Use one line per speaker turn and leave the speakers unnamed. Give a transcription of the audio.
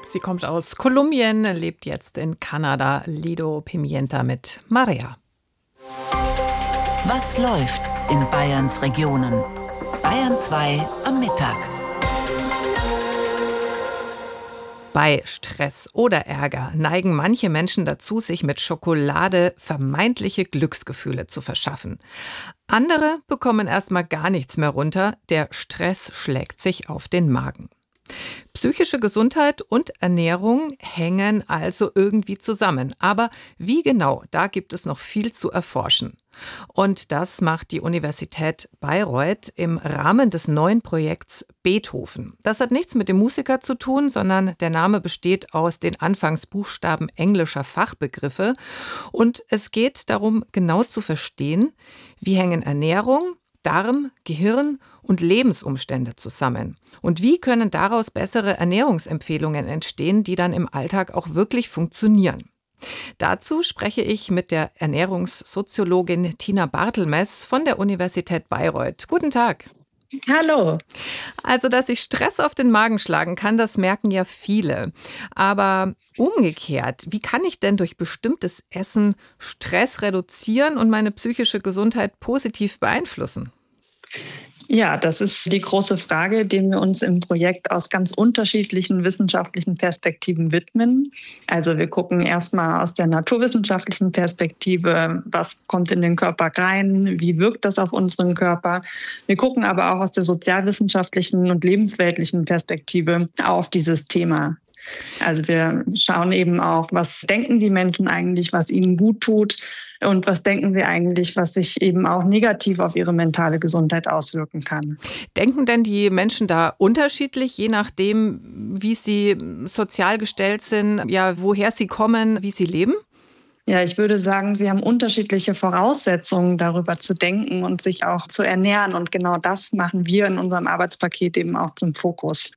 Sie kommt aus Kolumbien, lebt jetzt in Kanada. Lido Pimienta mit Maria.
Was läuft in Bayerns Regionen? Bayern 2 am Mittag.
Bei Stress oder Ärger neigen manche Menschen dazu, sich mit Schokolade vermeintliche Glücksgefühle zu verschaffen. Andere bekommen erstmal gar nichts mehr runter. Der Stress schlägt sich auf den Magen. Psychische Gesundheit und Ernährung hängen also irgendwie zusammen. Aber wie genau, da gibt es noch viel zu erforschen. Und das macht die Universität Bayreuth im Rahmen des neuen Projekts Beethoven. Das hat nichts mit dem Musiker zu tun, sondern der Name besteht aus den Anfangsbuchstaben englischer Fachbegriffe. Und es geht darum, genau zu verstehen, wie hängen Ernährung, Darm, Gehirn und Lebensumstände zusammen. Und wie können daraus bessere Ernährungsempfehlungen entstehen, die dann im Alltag auch wirklich funktionieren? Dazu spreche ich mit der Ernährungssoziologin Tina Bartelmess von der Universität Bayreuth. Guten Tag.
Hallo.
Also, dass sich Stress auf den Magen schlagen kann, das merken ja viele. Aber umgekehrt, wie kann ich denn durch bestimmtes Essen Stress reduzieren und meine psychische Gesundheit positiv beeinflussen?
Ja, das ist die große Frage, dem wir uns im Projekt aus ganz unterschiedlichen wissenschaftlichen Perspektiven widmen. Also wir gucken erstmal aus der naturwissenschaftlichen Perspektive, was kommt in den Körper rein, wie wirkt das auf unseren Körper. Wir gucken aber auch aus der sozialwissenschaftlichen und lebensweltlichen Perspektive auf dieses Thema. Also wir schauen eben auch, was denken die Menschen eigentlich, was ihnen gut tut und was denken sie eigentlich, was sich eben auch negativ auf ihre mentale Gesundheit auswirken kann.
Denken denn die Menschen da unterschiedlich, je nachdem, wie sie sozial gestellt sind, ja, woher sie kommen, wie sie leben?
Ja, ich würde sagen, sie haben unterschiedliche Voraussetzungen, darüber zu denken und sich auch zu ernähren. Und genau das machen wir in unserem Arbeitspaket eben auch zum Fokus.